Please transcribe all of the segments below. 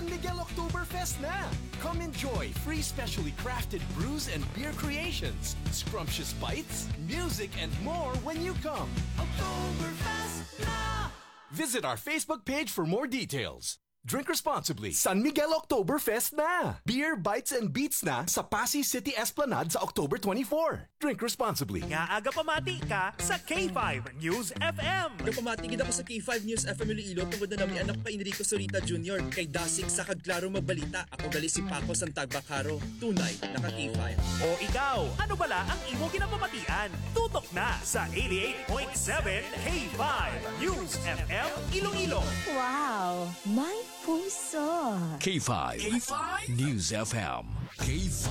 San Miguel Oktoberfest na! Come enjoy free specially crafted brews and beer creations, scrumptious bites, music, and more when you come. Oktoberfest na! Visit our Facebook page for more details. Drink responsibly. San Miguel Oktoberfest na! Beer, bites, and beats na sa Pasay City Esplanade sa October 24. Drink responsibly. Nga aga pamati ka sa K5 News FM. Aga pamati kita ko sa K5 News FM Iloilo tungod na namin anak pa Enrico Sorita Jr. Kay Dasig sa Kagklaro Magbalita. Ako gali si Paco Santagbakaro. Tunay, naka K5. O ikaw, ano bala ang imo ginapamatian? Tutok na sa 88.7 K5 News FM Iloilo. Wow, my puso. K5. News FM. K5.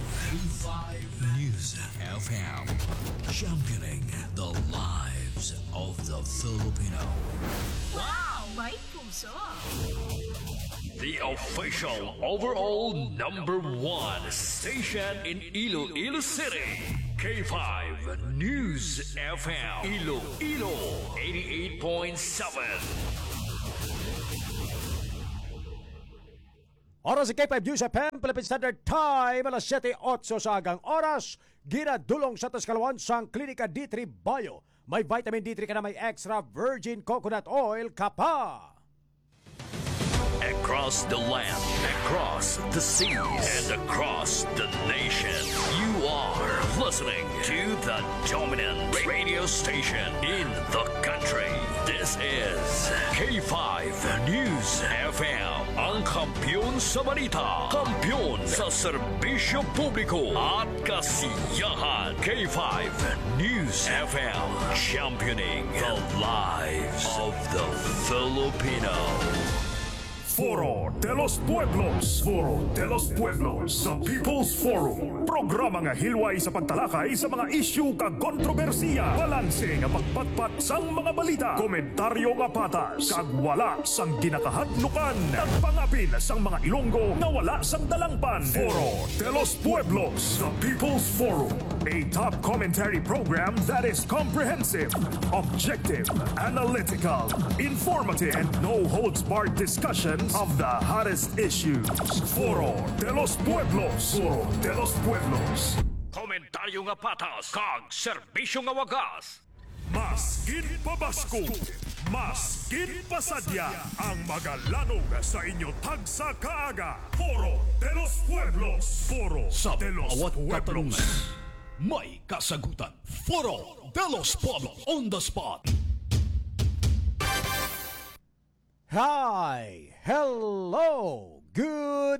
News FM. Championing the lives of the Filipino. Wow, my puso. The official overall #1 station in Iloilo City. K5 News FM. Iloilo 88.7. Oras sa K5 News FM, Philippine Standard Time, alas 7:08 sa agang oras. Ginadulong sa Tascalawan sang Klinika D3 Bio. May vitamin D3 ka na, may extra virgin coconut oil ka pa. Across the land, across the seas, and across the nation, you are listening to the dominant radio station in the country. This is K5 News FM, ang kampiyon sa balita, kampiyon sa serbisyo publiko at kasiyahan. K5 News FM, championing the lives of the Filipino. Foro de los Pueblos. Foro de los Pueblos sa People's Forum. Programa nga hilway sa pagtalakay sa mga isyu kag kontrobersiya. Balanse nga pagpatpat sang mga balita. Komentaryo nga patas. Kag wala sang ginakahadlukan. Nagpangapin sang mga Ilonggo nga wala sang dalangpan. Foro de los Pueblos sa People's Forum. A top commentary program that is comprehensive, objective, analytical, informative, and no-holds-barred discussion of the hottest issues. Foro de los Pueblos. Foro de los Pueblos. Komentaryo nga patas, kag serbisyo nga wagas. Mas ginpabasko, mas ginpasadya ang magalanog sa inyo tagsa kaaga. Foro de los Pueblos. Foro Sa de los bawat Pueblos. katanungan, may kasagutan. Foro de los Pueblos on the spot. Hi! Hello! Good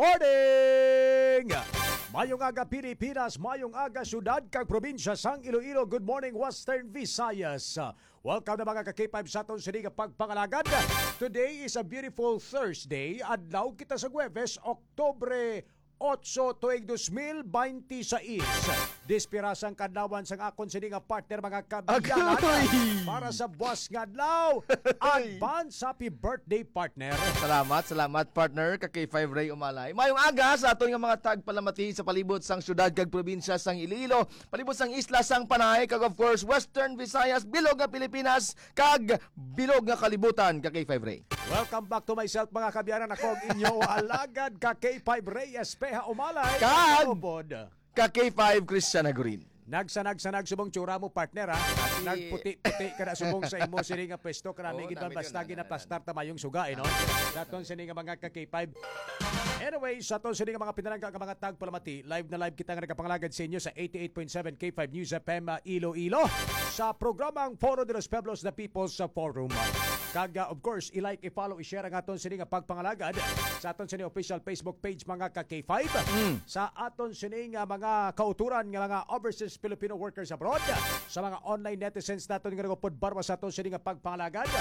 morning! Mayong aga Pilipinas, mayong aga syudad kag probinsya sang Iloilo. Good morning Western Visayas. Welcome na mga ka-K5 sa aton sining pagpangalagad. Today is a beautiful Thursday. Adlaw kita sa Huwebes, Oktubre 8 tuig 2026. Dispirasang kadlawan sang akon sining partner mga kabiyanan para sa buwas nga adlaw. Advance happy birthday partner. Salamat partner kay K5 Ray Umalay. Mayong aga sa aton nga mga tagpalamati sa palibot sang syudad kag probinsya sang Iloilo, palibot sang isla sang Panay kag of course Western Visayas, bilog nga Pilipinas kag bilog nga kalibutan kay K5 Ray. Welcome back to myself mga kabiyanan. Ako ang inyo alagad ka K5 Ray Espeha Umalay. Kag ka K5 Christian Agurin. Nagsanag subong tsura mo partner ha. Nagputi-puti ka na subong sa imo sini nga pwesto kana may gid basta ginaplastar ta mayong suga no. Daton sini nga mga ka K5. Anyway, sa aton sini nga mga pinalangga nga mga tagpalamati, live na live kita nga nagapangalagad sa inyo sa 88.7 K5 News FM Iloilo sa programang Foro de los Pueblos, the People's Forum. Kag of course, i-like, i-follow, i-share ang aton sini nga pagpangalagad sa aton sini official Facebook page mga ka K5. Sa aton sini nga mga kauturan nga mga overseas Filipino workers abroad, sa mga online netizens naton nga nagupod barwa sa aton sini nga pagpangalagad.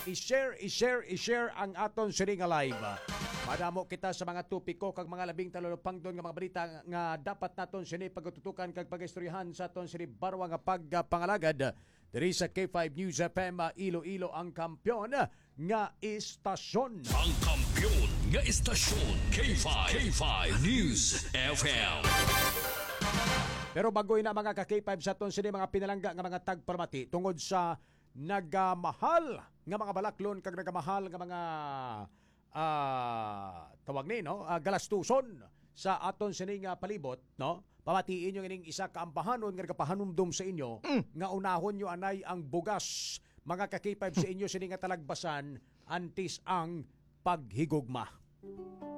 I-share ang aton sini nga live. Madamo kita sa mga tupiko kag mga labing talulupang doon nga mga balita nga dapat naton sini pagtutukan kag pagistoryahan sa aton sini barwa nga pagpangalagad. Diri sa K5 News FM Iloilo ang kampyon nga istasyon. Ang kampyon nga istasyon K5 News FM. Pero bagoy na mga ka-K5 sa aton sini mga pinalangga nga mga tagpalamati tungod sa nagamahal nga mga balaklon kag nagamahal nga mga tawag ni no, galastuson sa aton sining palibot, no? Pamatiin yung ining isa kaampahanon nga kapahanumdum sa inyo nga unahon nyo anay ang bugas mga ka-K5 sa inyo sining nga talagbasan antis ang paghigugma.